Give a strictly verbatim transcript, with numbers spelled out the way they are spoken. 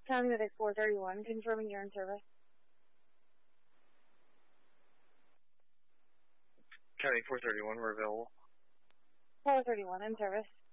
County Medic four thirty-one, confirming you're in service. County four thirty-one, we're available. four thirty-one, in service.